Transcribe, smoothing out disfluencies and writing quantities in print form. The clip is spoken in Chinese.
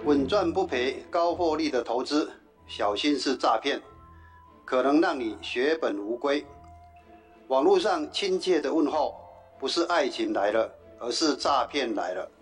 稳赚不赔、高获利的投资，小心是诈骗，可能让你血本无归。网络上亲切的问候，不是爱情来了，而是诈骗来了。